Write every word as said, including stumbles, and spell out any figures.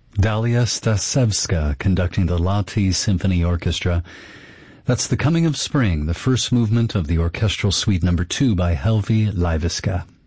Dalia Stasevska conducting the Lahti Symphony Orchestra. That's The Coming of Spring, the first movement of the Orchestral Suite number two by Helvi Leiviska.